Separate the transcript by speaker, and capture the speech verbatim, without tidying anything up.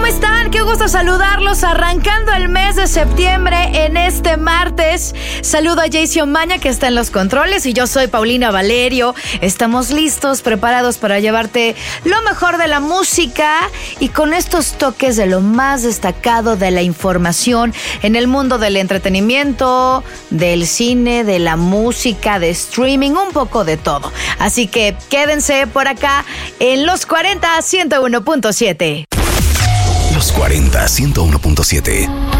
Speaker 1: están? Qué gusto saludarlos arrancando el mes de septiembre en este martes. Saludo a Jaycee Omaña, que está en los controles, y yo soy Paulina Valerio. Estamos listos, preparados para llevarte lo mejor de la música y con estos toques de lo más destacado de la información en el mundo del entretenimiento, del cine, de la música, de streaming, un poco de todo. Así que quédense por acá en Los cuarenta ciento uno punto siete.
Speaker 2: Los cuarenta ciento uno punto siete.